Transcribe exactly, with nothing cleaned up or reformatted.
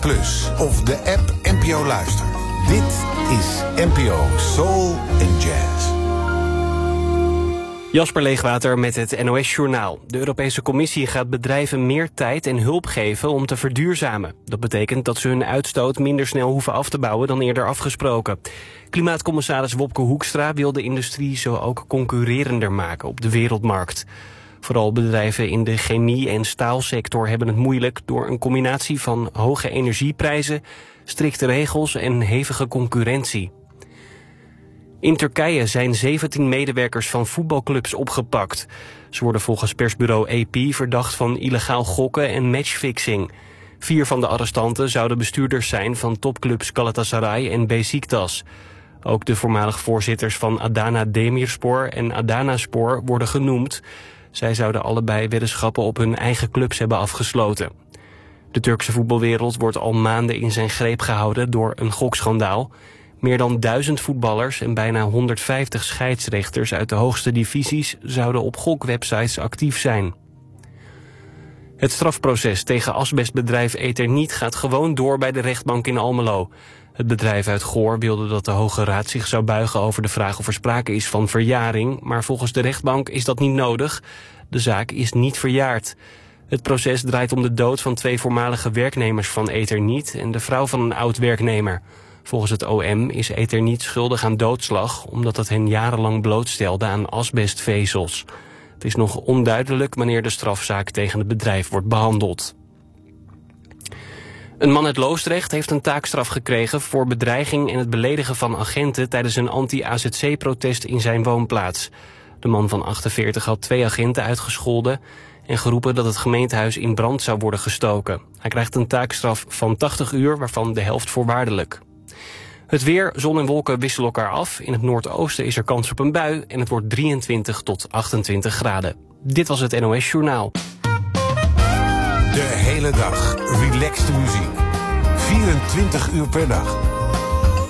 Plus of de app N P O Luister. Dit is N P O Soul and Jazz. Jasper Leegwater met het N O S-journaal. De Europese Commissie gaat bedrijven meer tijd en hulp geven om te verduurzamen. Dat betekent dat ze hun uitstoot minder snel hoeven af te bouwen dan eerder afgesproken. Klimaatcommissaris Wopke Hoekstra wil de industrie zo ook concurrerender maken op de wereldmarkt. Vooral bedrijven in de chemie- en staalsector hebben het moeilijk door een combinatie van hoge energieprijzen, strikte regels en hevige concurrentie. In Turkije zijn zeventien medewerkers van voetbalclubs opgepakt. Ze worden volgens persbureau A P verdacht van illegaal gokken en matchfixing. Vier van de arrestanten zouden bestuurders zijn van topclubs Galatasaray en Beşiktaş. Ook de voormalig voorzitters van Adana Demirspor en Adanaspor worden genoemd. Zij zouden allebei weddenschappen op hun eigen clubs hebben afgesloten. De Turkse voetbalwereld wordt al maanden in zijn greep gehouden door een gokschandaal. Meer dan duizend voetballers en bijna honderdvijftig scheidsrechters uit de hoogste divisies zouden op gokwebsites actief zijn. Het strafproces tegen asbestbedrijf Eternit gaat gewoon door bij de rechtbank in Almelo. Het bedrijf uit Goor wilde dat de Hoge Raad zich zou buigen over de vraag of er sprake is van verjaring, maar volgens de rechtbank is dat niet nodig. De zaak is niet verjaard. Het proces draait om de dood van twee voormalige werknemers van Eternit en de vrouw van een oud-werknemer. Volgens het O M is Eternit schuldig aan doodslag omdat het hen jarenlang blootstelde aan asbestvezels. Het is nog onduidelijk wanneer de strafzaak tegen het bedrijf wordt behandeld. Een man uit Loosdrecht heeft een taakstraf gekregen voor bedreiging en het beledigen van agenten tijdens een anti-A Z C-protest in zijn woonplaats. De man van achtenveertig had twee agenten uitgescholden en geroepen dat het gemeentehuis in brand zou worden gestoken. Hij krijgt een taakstraf van tachtig uur, waarvan de helft voorwaardelijk. Het weer, zon en wolken wisselen elkaar af. In het noordoosten is er kans op een bui en het wordt drieëntwintig tot achtentwintig graden. Dit was het N O S-journaal. De hele dag relaxte muziek. vierentwintig uur per dag.